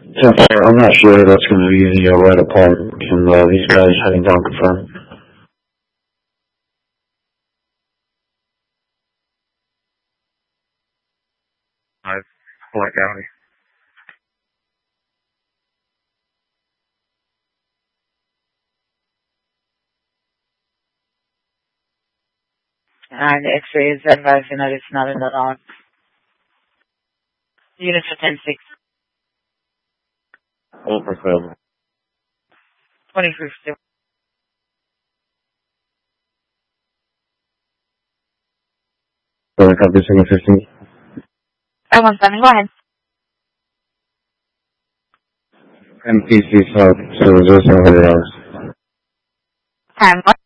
I'm not sure that's going to be the right apartment. Can these guys heading down confirm? Fort County. And X-ray is advising that it's not in the log. Unit for 10-6. Over 7. 25th. Copy, single 15. I'm standing. Go ahead. MPC South, $700. Time.